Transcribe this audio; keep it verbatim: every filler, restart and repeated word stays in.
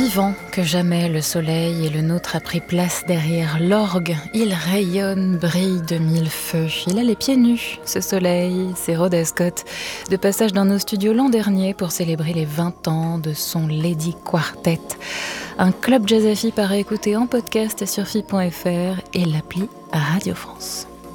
vivant que jamais le soleil et le nôtre a pris place derrière l'orgue. Il rayonne, brille de mille feux. Il a les pieds nus, ce soleil, c'est Rhoda Scott, de passage dans nos studios l'an dernier pour célébrer les vingt ans de son Lady Quartet. Un club jazz à filles à écouter en podcast sur fi point f r et l'appli Radio France.